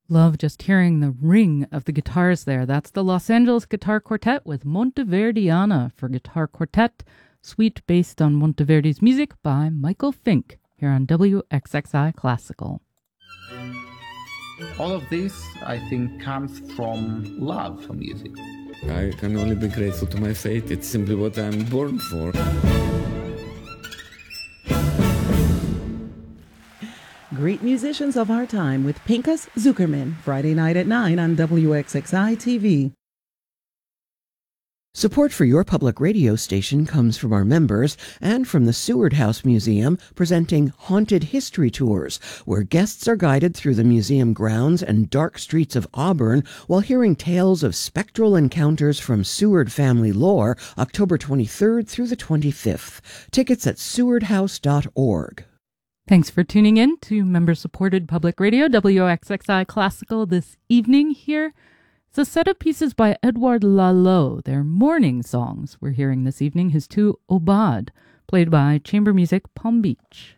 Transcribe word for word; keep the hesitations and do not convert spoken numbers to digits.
Love just hearing the ring of the guitars there. That's the Los Angeles Guitar Quartet with Monteverdiana for guitar quartet, suite based on Monteverdi's music by Michael Fink here on W X X I Classical. All of this, I think, comes from love for music. I can only be grateful to my fate. It's simply what I'm born for. Great musicians of our time with Pinchas Zukerman, Friday night at nine on W X X I T V. Support for your public radio station comes from our members and from the Seward House Museum, presenting Haunted History Tours, where guests are guided through the museum grounds and dark streets of Auburn while hearing tales of spectral encounters from Seward family lore, October twenty-third through the twenty-fifth. Tickets at seward house dot org. Thanks for tuning in to member-supported public radio, W X X I Classical, this evening here. It's a set of pieces by Edouard Lalo, their morning songs we're hearing this evening, his two Aubades, played by Chamber Music Palm Beach.